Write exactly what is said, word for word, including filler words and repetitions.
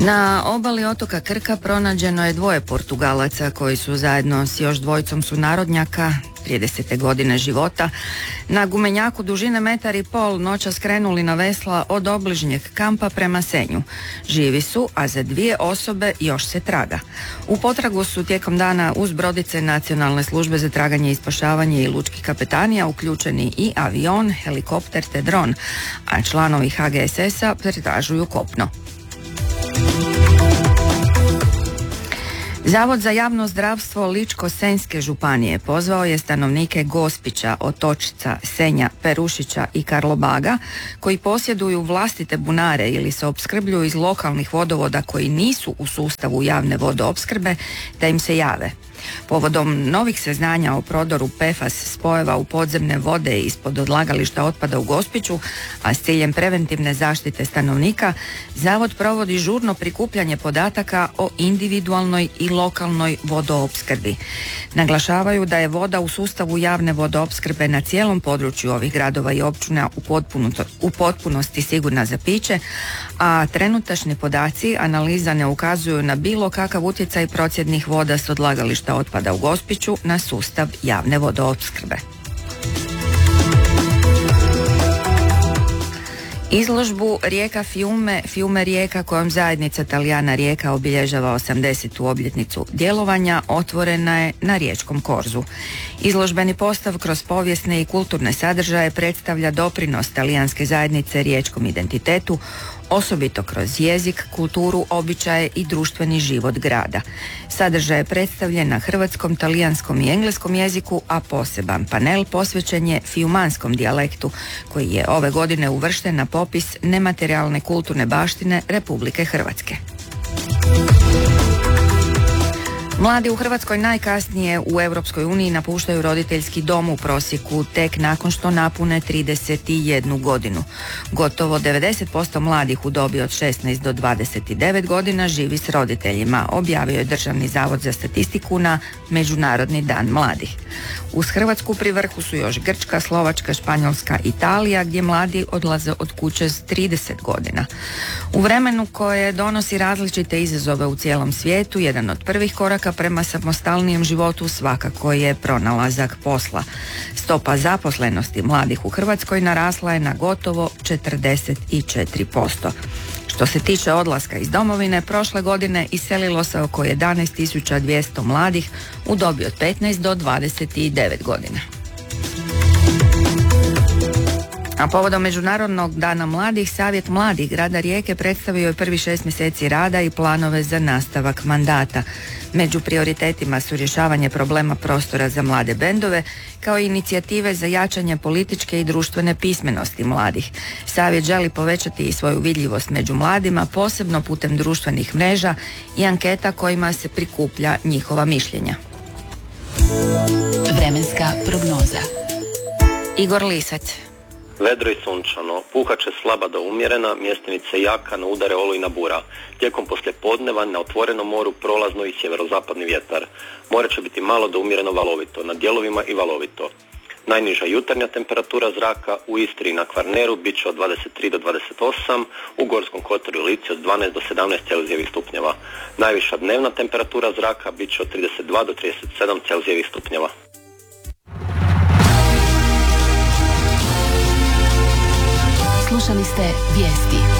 Na obali otoka Krka pronađeno je dvoje Portugalaca koji su zajedno s još dvojicom sunarodnjaka tridesete godine života na gumenjaku dužine metar i pol noćas skrenuli na vesla od obližnjeg kampa prema Senju. Živi su, a za dvije osobe još se traga. U potragu su tijekom dana uz brodice Nacionalne službe za traganje i spašavanje i lučkih kapetanija uključeni i avion, helikopter te dron, a članovi H G S S-a pretražuju kopno. Zavod za javno zdravstvo Ličko-senjske županije pozvao je stanovnike Gospića, Otočca, Senja, Perušića i Karlobaga koji posjeduju vlastite bunare ili se opskrbljuju iz lokalnih vodovoda koji nisu u sustavu javne vodoopskrbe da im se jave. Povodom novih saznanja o prodoru P F A S spojeva u podzemne vode ispod odlagališta otpada u Gospiću, a s ciljem preventivne zaštite stanovnika, Zavod provodi žurno prikupljanje podataka o individualnoj i lokalnoj vodoopskrbi. Naglašavaju da je voda u sustavu javne vodoopskrbe na cijelom području ovih gradova i općina u, u potpunosti sigurna za piće, a trenutačni podaci analiza ne ukazuju na bilo kakav utjecaj procjednih voda s odlagališta otpada u Gospiću na sustav javne vodoopskrbe. Izložbu Rijeka Fiume, Fiume Rijeka kojom zajednica Talijana Rijeka obilježava osamdesetu obljetnicu djelovanja otvorena je na riječkom korzu. Izložbeni postav kroz povijesne i kulturne sadržaje predstavlja doprinos talijanske zajednice riječkom identitetu, osobito kroz jezik, kulturu, običaje i društveni život grada. Sadržaj je predstavljen na hrvatskom, talijanskom i engleskom jeziku, a poseban panel posvećen je fiumanskom dijalektu, koji je ove godine uvršten na popis nematerijalne kulturne baštine Republike Hrvatske. Mladi u Hrvatskoj najkasnije u Europskoj uniji napuštaju roditeljski dom u prosjeku tek nakon što napune trideset jednu godinu. Gotovo devedeset posto mladih u dobi od šesnaest do dvadeset devet godina živi s roditeljima, objavio je Državni zavod za statistiku na Međunarodni dan mladih. Uz Hrvatsku pri vrhu su još Grčka, Slovačka, Španjolska, Italija, gdje mladi odlaze od kuće s trideset godina. U vremenu koje donosi različite izazove u cijelom svijetu, jedan od prvih koraka prema samostalnijem životu svakako je pronalazak posla. Stopa zaposlenosti mladih u Hrvatskoj narasla je na gotovo četrdeset četiri posto. Što se tiče odlaska iz domovine, prošle godine iselilo se oko jedanaest tisuća dvjesto mladih u dobi od petnaest do dvadeset devet godina. A povodom Međunarodnog dana mladih, Savjet mladih grada Rijeke predstavio je prvi šest mjeseci rada i planove za nastavak mandata. Među prioritetima su rješavanje problema prostora za mlade bendove, kao i inicijative za jačanje političke i društvene pismenosti mladih. Savjet želi povećati i svoju vidljivost među mladima, posebno putem društvenih mreža i anketa kojima se prikuplja njihova mišljenja. Vremenska prognoza. Igor Lisac. Vedro i sunčano, puhat će slaba do umjerena, mjestimice jaka, na udare olujna bura. Tijekom poslijepodneva na otvorenom moru prolazno i sjeverozapadni vjetar. More će biti malo do umjereno valovito, na dijelovima i valovito. Najniža jutarnja temperatura zraka u Istri i na Kvarneru bit će od dvadeset tri do dvadeset osam, u Gorskom kotaru i Lici od dvanaest do sedamnaest celzijevih stupnjeva. Najviša dnevna temperatura zraka bit će od trideset dva do trideset sedam celzijevih stupnjeva. Slušali ste vijesti.